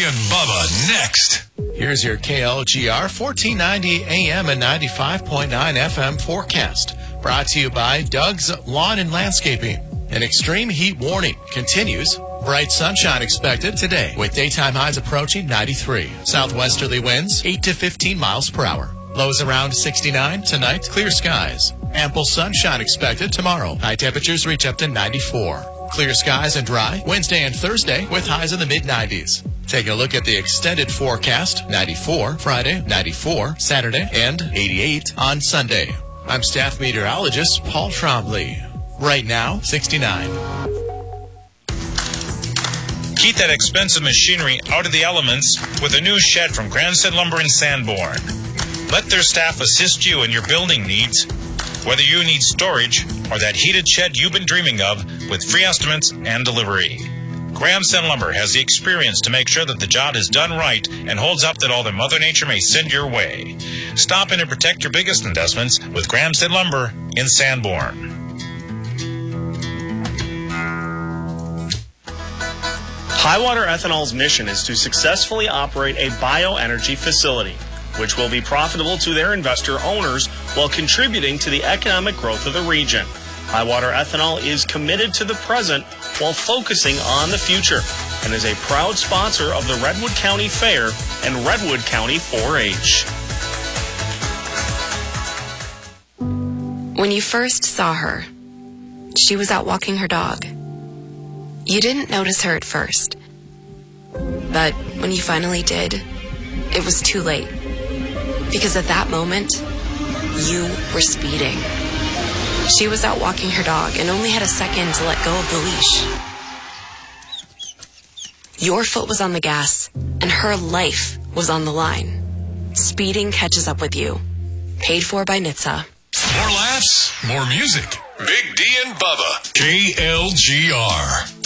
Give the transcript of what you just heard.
and Bubba next. Here's your KLGR 1490 AM and 95.9 FM forecast. Brought to you by Doug's Lawn and Landscaping. An extreme heat warning continues. Bright sunshine expected today with daytime highs approaching 93. Southwesterly winds 8 to 15 miles per hour. Lows around 69. Tonight, clear skies. Ample sunshine expected tomorrow. High temperatures reach up to 94. Clear skies and dry Wednesday and Thursday with highs in the mid-90s. Take a look at the extended forecast. 94 Friday, 94 Saturday, and 88 on Sunday. I'm staff meteorologist Paul Trombley. Right now, 69. Keep that expensive machinery out of the elements with a new shed from Gramstead Lumber in Sanborn. Let their staff assist you in your building needs, whether you need storage or that heated shed you've been dreaming of, with free estimates and delivery. Gramstead Lumber has the experience to make sure that the job is done right and holds up that all that Mother Nature may send your way. Stop in and protect your biggest investments with Gramstead Lumber in Sanborn. Highwater Ethanol's mission is to successfully operate a bioenergy facility, which will be profitable to their investor owners while contributing to the economic growth of the region. Highwater Ethanol is committed to the present while focusing on the future and is a proud sponsor of the Redwood County Fair and Redwood County 4-H. When you first saw her, she was out walking her dog. You didn't notice her at first, but when you finally did, it was too late. Because at that moment, you were speeding. She was out walking her dog and only had a second to let go of the leash. Your foot was on the gas, and her life was on the line. Speeding catches up with you. Paid for by NHTSA. More laughs, more music. Big D and Bubba. KLGR.